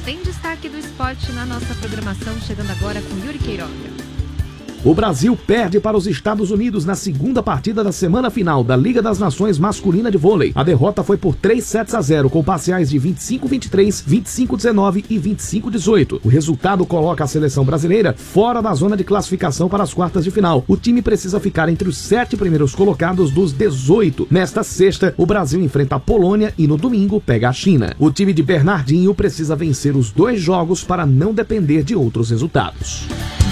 Tem destaque do esporte na nossa programação, chegando agora com Yuri Queiroga. O Brasil perde para os Estados Unidos na segunda partida da semana final da Liga das Nações Masculina de Vôlei. A derrota foi por 3-0, com parciais de 25-23, 25-19 e 25-18. O resultado coloca a seleção brasileira fora da zona de classificação para as quartas de final. O time precisa ficar entre os 7 primeiros colocados dos 18. Nesta sexta, o Brasil enfrenta a Polônia e no domingo pega a China. O time de Bernardinho precisa vencer os 2 jogos para não depender de outros resultados.